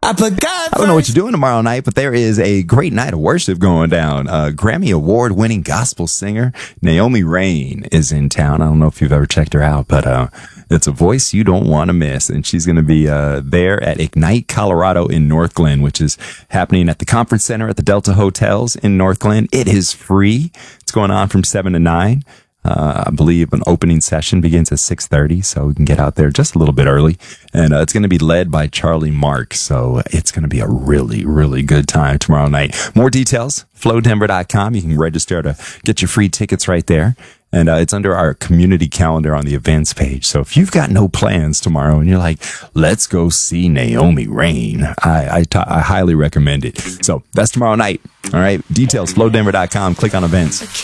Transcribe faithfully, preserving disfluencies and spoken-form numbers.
I put God I don't know what you're doing tomorrow night, but there is a great night of worship going down. Uh, Grammy Award-winning gospel singer Naomi Raine is in town. I don't know if you've ever checked her out, but uh, it's a voice you don't want to miss. And she's going to be uh, there at Ignite Colorado in North Glen, which is happening at the Conference Center at the Delta Hotels in North Glen. It is free. It's going on from seven to nine. Uh, I believe an opening session begins at six thirty, so we can get out there just a little bit early. And uh, it's going to be led by Charlie Mark, so it's going to be a really, really good time tomorrow night. More details, flow denver dot com. You can register to get your free tickets right there. And uh, it's under our community calendar on the events page. So if you've got no plans tomorrow and you're like, let's go see Naomi Raine, I, I, t- I highly recommend it. So that's tomorrow night. All right. Details, flow denver dot com. Click on events.